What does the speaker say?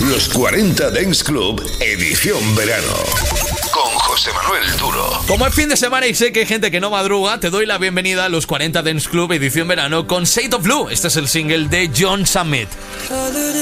Los 40 Dance Club, edición verano. Con José Manuel Duro. Como es fin de semana y sé que hay gente que no madruga, te doy la bienvenida a los 40 Dance Club, edición verano, con Shade of Blue. Este es el single de John Summit.